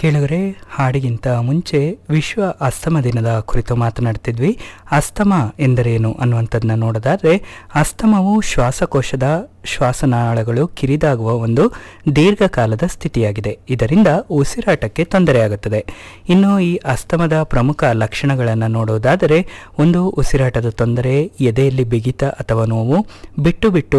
ಕೇಳಿದರೆ ಹಾಡಿಗಿಂತ ಮುಂಚೆ ವಿಶ್ವ ಅಸ್ತಮ ದಿನದ ಕುರಿತು ಮಾತನಾಡ್ತಿದ್ವಿ. ಅಸ್ತಮ ಎಂದರೇನು ಅನ್ನುವಂಥದ್ದನ್ನ ನೋಡೋದಾದರೆ, ಅಸ್ತಮವು ಶ್ವಾಸಕೋಶದ ಶ್ವಾಸನಾಳಗಳು ಕಿರಿದಾಗುವ ಒಂದು ದೀರ್ಘಕಾಲದ ಸ್ಥಿತಿಯಾಗಿದೆ. ಇದರಿಂದ ಉಸಿರಾಟಕ್ಕೆ ತೊಂದರೆಯಾಗುತ್ತದೆ. ಇನ್ನು ಈ ಅಸ್ತಮದ ಪ್ರಮುಖ ಲಕ್ಷಣಗಳನ್ನು ನೋಡೋದಾದರೆ, ಒಂದು ಉಸಿರಾಟದ ತೊಂದರೆ, ಎದೆಯಲ್ಲಿ ಬಿಗಿತ ಅಥವಾ ನೋವು, ಬಿಟ್ಟು ಬಿಟ್ಟು